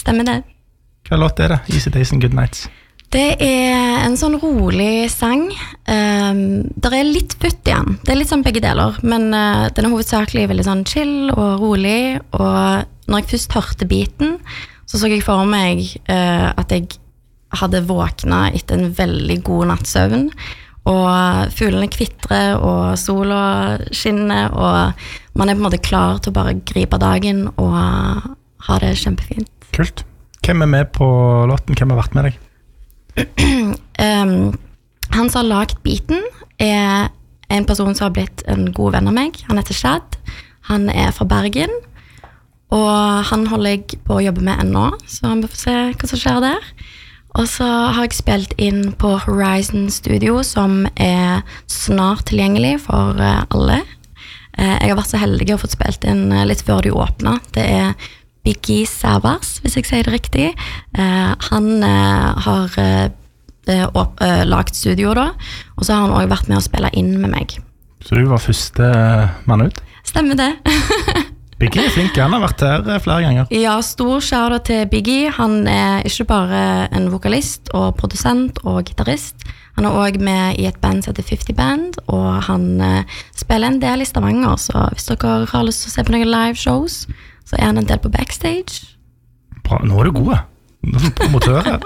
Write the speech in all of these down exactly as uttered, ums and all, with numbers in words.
Stemmer det. Hva låt er det? Easy Days and Good Nights. Det er en sånn rolig sang. Um, der er litt futt igjen. Det er litt sånn begge deler, men uh, den er hovedsakelig veldig sånn chill og rolig, og når jeg først hørte beaten, så så jeg for meg uh, at jeg hadde våkna etter en veldig god nattsøvn, og fuglene kvitrer, og sola skinner, og man er på en måte klar til å bare gripe dagen og ha det kjempefint. Kult. Hvem er med på låten? Hvem har vært med deg? um, han som har lagt beaten er en person som har blitt en god venn av meg. Han heter Shad. Han er fra Bergen, og han holder jeg på å jobbe med ennå, så vi får se hva som skjer der. Og så har jeg spilt inn på Horizon Studio, som er snart tilgjengelig for alle. Jeg har vært så heldig å få spilt inn litt før de åpner. Det er Biggie Savas, hvis jeg sier det riktig. Uh, han uh, har uh, uh, lagt studio da, og så har han også vært med å spille inn med meg. Så du var første mann ut? Stemmer det. Biggie er flink, han har vært her flere ganger. Ja, stor shout-out til Biggie. Han er ikke bare en vokalist og produsent og gitarist. Han er også med i et band som heter fifty Band, og han uh, spiller en del i Stavanger, så hvis dere har lyst til å se på noen live shows, så er han en del på backstage. Bra, nå er du god. Nå er du promotør her.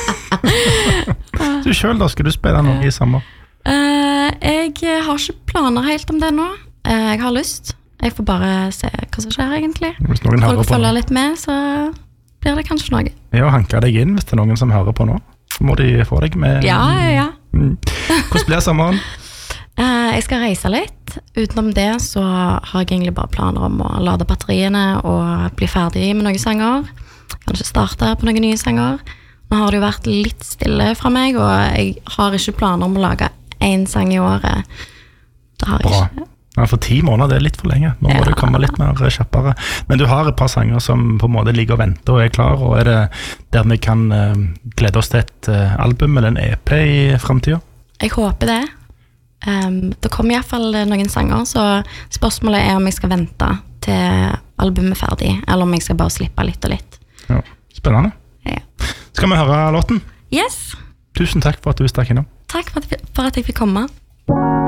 Du selv da, skal du spille noe i sommer? Uh, jeg har ikke planer helt om det nå. Uh, jeg har lyst. Jeg får bare se hva som skjer egentlig. Hvis noen hører på Folk følger nå. litt med, så blir det kanskje noe. Ja, hanker deg inn hvis det er noen som hører på nå. Så må de få deg med. Ja, ja, ja. Mm. Hvordan blir sommeren? Uh, jeg skal reise litt. Utenom det så har jeg egentlig bare planer om å lade batteriene og bli ferdig med noen sanger. Kanskje starte på noen nye sanger. Nå har det jo vært litt stille fra meg, og jeg har ikke planer om å lage en sang i året. Det har jeg Bra. ikke. Ja, for ti måneder det er litt for lenge. Nå må Ja. du komme litt mer kjappere. Men du har et par sanger som på en måte ligger og venter og er klar, og er det der vi kan uh, glede oss til et uh, album eller en E P i fremtiden? Jeg håper det. Um, det kommer i hvert fall noen sanger, så spørsmålet er om jeg skal vente til albumet er ferdig, eller om jeg skal bare slippe litt og litt. Ja, spennende. Ja. Skal vi høre låten? Yes! Tusen takk for at du stakk innom. Takk for at, for at jeg fikk komme.